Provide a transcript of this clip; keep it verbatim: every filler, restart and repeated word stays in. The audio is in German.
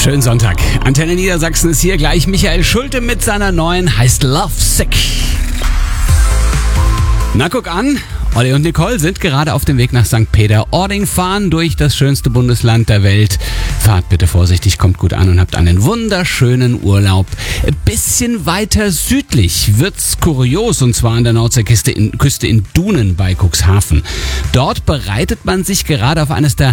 Schönen Sonntag. Antenne Niedersachsen ist hier gleich. Michael Schulte mit seiner neuen, heißt Love Sick. Na, guck an. Olli und Nicole sind gerade auf dem Weg nach Sankt Peter-Ording, fahren durch das schönste Bundesland der Welt. Fahrt bitte vorsichtig, kommt gut an und habt einen wunderschönen Urlaub. Ein bisschen weiter südlich wird's kurios, und zwar an der Nordseeküste in, Küste in Dunen bei Cuxhaven. Dort bereitet man sich gerade auf eines der